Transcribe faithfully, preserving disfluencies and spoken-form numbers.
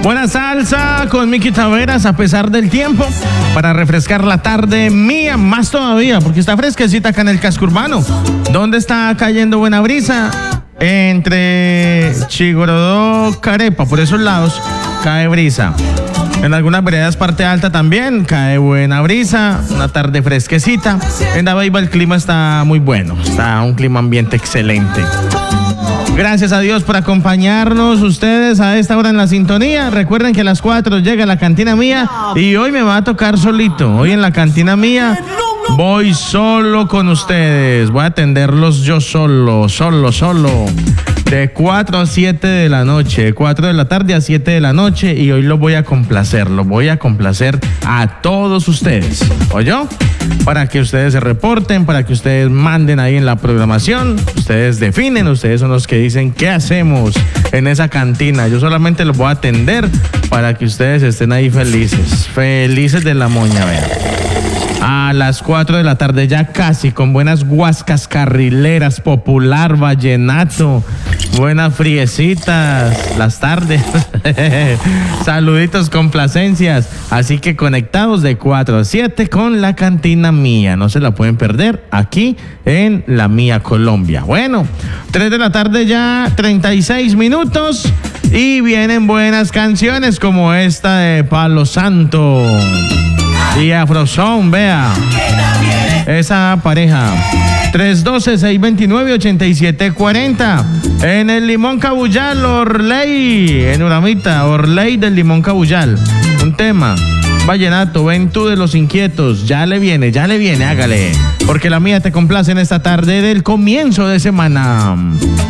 Buena salsa con Miki Taveras a pesar del tiempo para refrescar la tarde mía más todavía porque está fresquecita acá en el casco urbano. ¿Dónde está cayendo buena brisa? Entre Chigorodó, Carepa, por esos lados cae brisa. En algunas veredas parte alta también cae buena brisa, una tarde fresquecita. En Dabeiba el clima está muy bueno, está un clima ambiente excelente. Gracias a Dios por acompañarnos ustedes a esta hora en la sintonía. Recuerden que a las cuatro llega la cantina mía y hoy me va a tocar solito. Hoy en la cantina mía voy solo con ustedes. Voy a atenderlos yo solo, solo, solo. De cuatro a siete de la noche, de cuatro de la tarde a siete de la noche y hoy los voy a complacer, los voy a complacer a todos ustedes. ¿Oyó? Para que ustedes se reporten, para que ustedes manden ahí en la programación, ustedes definen, ustedes son los que dicen qué hacemos en esa cantina. Yo solamente los voy a atender para que ustedes estén ahí felices, felices de la moña, vean. A las cuatro de la tarde ya casi, con buenas guascas carrileras, popular, vallenato, buenas friecitas, las tardes, saluditos, complacencias, así que conectados de cuatro a siete con la cantina mía, no se la pueden perder aquí en la mía Colombia. Bueno, tres de la tarde ya, treinta y seis minutos y vienen buenas canciones como esta de Palo Santo y Afrozone, vea, esa pareja. tres uno dos, seis dos nueve, ocho siete cuatro cero. En el Limón Cabuyal, Orley. En Uramita, Orley del Limón Cabuyal. Un tema, vallenato, ven tú de los inquietos. Ya le viene, ya le viene, hágale. Porque la mía te complace en esta tarde del comienzo de semana.